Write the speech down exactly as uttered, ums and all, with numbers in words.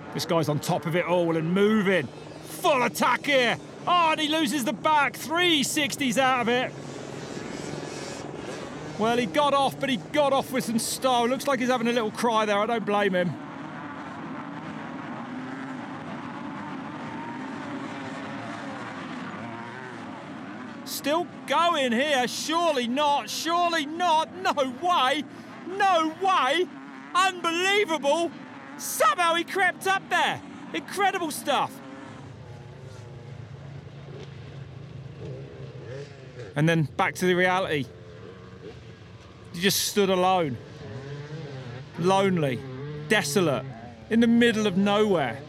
This guy's on top of it all and moving. Full attack here. Oh, and he loses the back. three sixties out of it. Well, he got off, but he got off with some style. Looks like he's having a little cry there. I don't blame him. Still going here. Surely not. Surely not. No way. No way. Unbelievable. Somehow he crept up there. Incredible stuff. And then back to the reality. He just stood alone. Lonely. Desolate. In the middle of nowhere.